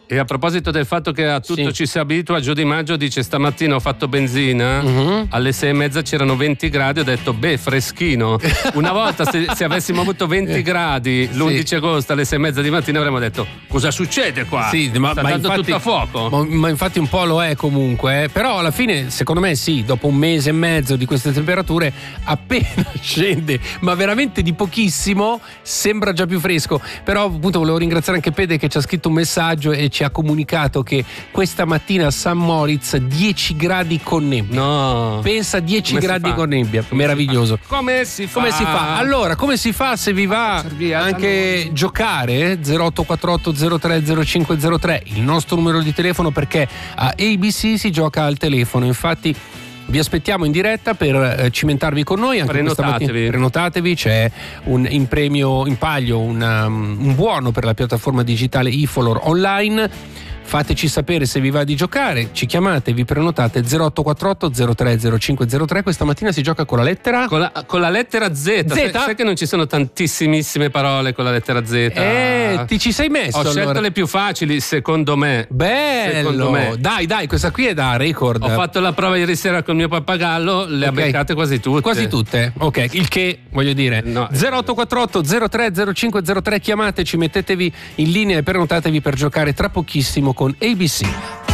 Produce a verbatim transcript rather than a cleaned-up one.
E a proposito del fatto che a tutto Sì. ci si abitua, Giù Di Maggio dice: stamattina ho fatto benzina, Mhm. alle sei e mezza c'erano venti gradi, ho detto beh, freschino. Una volta se, se avessimo avuto venti gradi l'undici agosto alle sei e mezza di mattina avremmo detto cosa succede qua? Sì, ma, Sta ma dando infatti, tutto a fuoco. Ma, ma infatti un po' lo è comunque, eh. Però alla fine secondo me sì, dopo un mese e mezzo di queste temperature, appena scende, ma veramente di pochissimo, sembra già più fresco. Però appunto volevo ringraziare anche Pede che ci ha scritto un messaggio e ci ha comunicato che questa mattina a San Moritz dieci gradi con nebbia. No. Pensa dieci Come si gradi fa? con nebbia, Come meraviglioso. Come si fa? Come si fa? Allora, come si fa se vi va Serviata, anche giocare? zero otto quattro otto zero tre zero cinque zero tre, il nostro numero di telefono, perché a A B C si gioca al telefono. Infatti vi aspettiamo in diretta per eh, cimentarvi con noi anche questa mattina. Prenotatevi. Prenotatevi, c'è un, in premio, in palio un, um, un buono per la piattaforma digitale eFolor online. Fateci sapere se vi va di giocare, ci chiamate, vi prenotate zero otto quattro otto zero tre zero cinque zero tre. Questa mattina si gioca con la lettera Con la, con la lettera Z. Z? Sai, sai che non ci sono tantissimissime parole con la lettera Z? Eh, ti ci sei messo Ho scelto allora. le più facili, secondo me. Bello, Secondo me. dai dai, questa qui è da record. Ho fatto la prova ieri sera con mio pappagallo, le ha Ok. beccate quasi tutte. Quasi tutte, ok, il che voglio dire No. zero otto quattro otto zero tre zero cinque zero tre, chiamateci, mettetevi in linea e prenotatevi per giocare tra pochissimo con A B C.